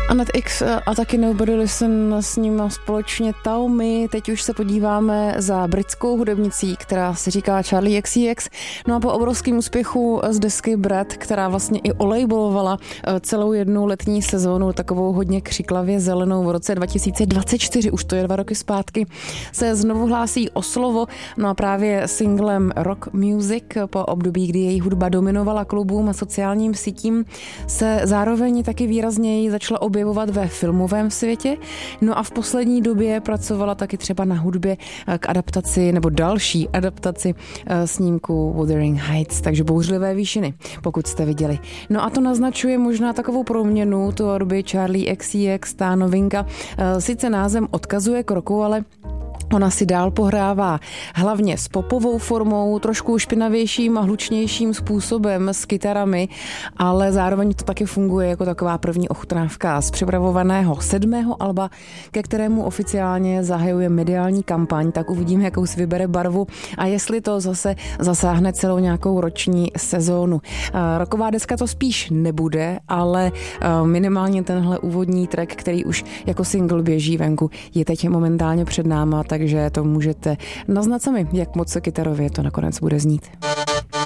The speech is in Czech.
Annette X a taky Nobody Listen, s ním společně Taomi. Teď už se podíváme za britskou hudebnicí, která se říká Charli XCX. No a po obrovském úspěchu z desky Brad, která vlastně i olejbolovala celou jednu letní sezónu, takovou hodně křiklavě zelenou v roce 2024, už to je 2 roky zpátky, se znovu hlásí o slovo. No a právě singlem Rock Music po období, kdy její hudba dominovala klubům a sociálním sítím, se zároveň taky výrazněji začala objevovat ve filmovém světě. No a v poslední době pracovala taky třeba na hudbě k adaptaci nebo další adaptaci snímku Wuthering Heights, takže Bouřlivé výšiny, pokud jste viděli. No a to naznačuje možná takovou proměnu tvorby Charli XCX, ta novinka. Sice název odkazuje k roku, ale ona si dál pohrává hlavně s popovou formou, trošku špinavějším a hlučnějším způsobem s kytarami, ale zároveň to taky funguje jako taková první ochutnávka z připravovaného 7. alba, ke kterému oficiálně zahajuje mediální kampaň, tak uvidíme, jakou si vybere barvu a jestli to zase zasáhne celou nějakou roční sezónu. Rocková deska to spíš nebude, ale minimálně tenhle úvodní track, který už jako single běží venku, je teď momentálně před náma, takže to můžete naznat sami, jak moc kytarově to nakonec bude znít.